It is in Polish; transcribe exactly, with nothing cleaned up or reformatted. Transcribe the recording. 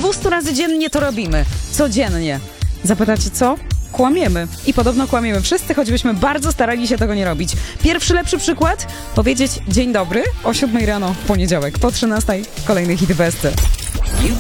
dwustu razy dziennie to robimy. Codziennie. Zapytacie co? Kłamiemy. I podobno kłamiemy wszyscy, choćbyśmy bardzo starali się tego nie robić. Pierwszy lepszy przykład? Powiedzieć dzień dobry o siódmej rano w poniedziałek. Po trzynastej kolejny hit w S C.